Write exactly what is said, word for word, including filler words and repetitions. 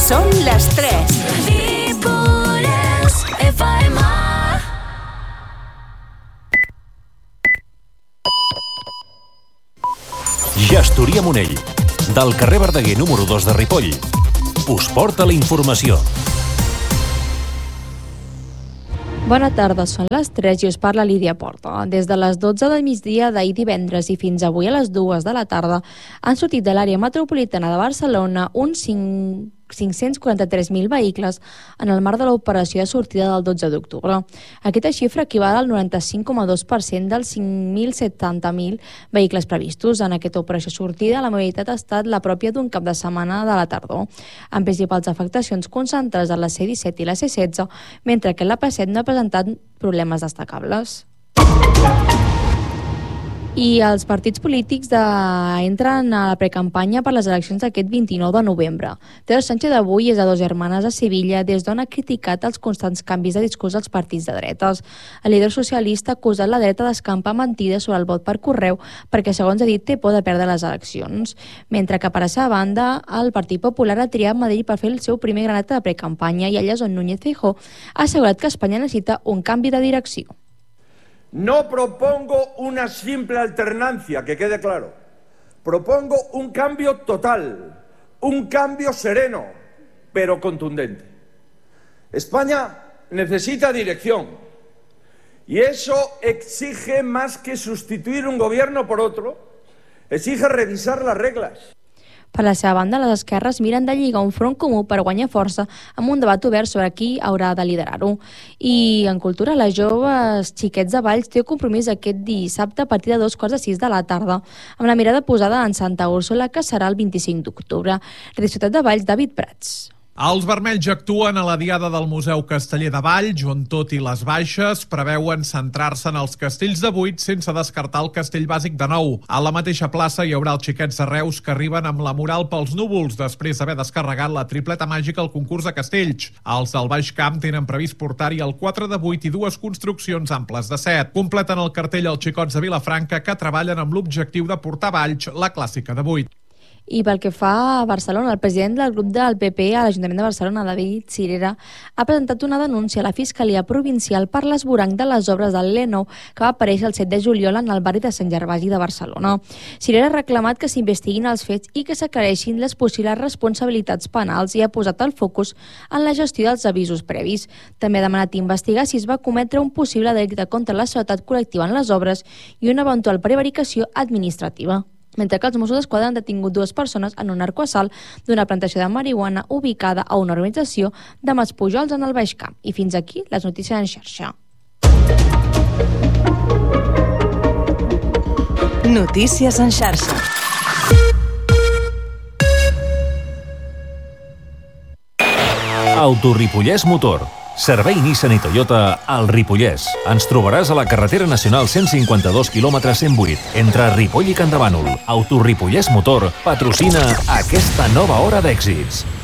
Són les tres. Ripollès F M. Gestoria Monell, del carrer Verdaguer número dos de Ripoll, us porta la informació. Bona tarda, són les tres i us parla Lídia Porta. Des de les dotze del migdia d'ahir divendres i fins avui a les dues de la tarda han sortit de l'àrea metropolitana de Barcelona uns cinc-cents quaranta-tres mil vehicles en el marc de l'operació de sortida del dotze d'octubre. Aquesta xifra equival al noranta-cinc coma dos per cent dels cinc mil setanta mil vehicles previstos. En aquesta operació sortida, la mobilitat ha estat la pròpia d'un cap de setmana de la tardor, amb principals afectacions concentrades a la C disset i la C setze, mentre que la P set no ha presentat problemes destacables. I els partits polítics de... entren a la precampanya per les eleccions d'aquest vint-i-nou de novembre. Pedro Sánchez avui és a Dos Hermanes a Sevilla, des d'on ha criticat els constants canvis de discurs dels partits de dretes. El líder socialista ha acusat la dreta d'escampar mentides sobre el vot per correu perquè, segons ha dit, té por de perdre les eleccions. Mentre que, per a seva banda, el Partit Popular ha triat Madrid per fer el seu primer gran acte de precampanya i allà és on Núñez Feijóo ha assegurat que Espanya necessita un canvi de direcció. No propongo una simple alternancia, que quede claro. Propongo un cambio total, un cambio sereno, pero contundente. España necesita dirección y eso exige más que sustituir un gobierno por otro, exige revisar las reglas. Per la seva banda, les esquerres miren de lligar un front comú per guanyar força amb un debat obert sobre qui haurà de liderar-ho. I en cultura, les joves Xiquets de Valls té un compromís aquest dissabte a partir de dos quarts de sis de la tarda, amb la mirada posada en Santa Úrsula, que serà el vint-i-cinc d'octubre. La ciutat de Valls, David Prats. Els vermells actuen a la Diada del Museu Casteller de Valls, on tot i les baixes preveuen centrar-se en els castells de vuit sense descartar el castell bàsic de nou. A la mateixa plaça hi haurà els xiquets de Reus que arriben amb la moral pels núvols després d'haver descarregat la tripleta màgica al concurs de castells. Els del Baix Camp tenen previst portar-hi el quatre de vuit i dues construccions amples de set. Completen el cartell els xicots de Vilafranca que treballen amb l'objectiu de portar a Valls la clàssica de vuit. I pel que fa a Barcelona, el president del grup del P P a l'Ajuntament de Barcelona, David Sirera, ha presentat una denúncia a la Fiscalia Provincial per l'esvoranc de les obres del Leno que va aparèixer el set de juliol en el barri de Sant Gervasi de Barcelona. Sirera ha reclamat que s'investiguin els fets i que s'aclareixin les possibles responsabilitats penals i ha posat el focus en la gestió dels avisos previs. També ha demanat investigar si es va cometre un possible delicte contra la seguretat col·lectiva en les obres i una eventual prevaricació administrativa. Mentre que els Mossos d'Esquadra han detingut dues persones en un narcoassalt d'una plantació de marihuana ubicada a una organització de Maspujols en el Baix Camp. I fins aquí les notícies en xarxa. Notícies en xarxa. Autoripollès Motor. Servei Nissan i Toyota al Ripollès. Ens trobaràs a la carretera nacional cent cinquanta-dos quilòmetres cent vuit, entre Ripoll i Campdevànol. Autoripollès Motor patrocina aquesta nova hora d'èxits.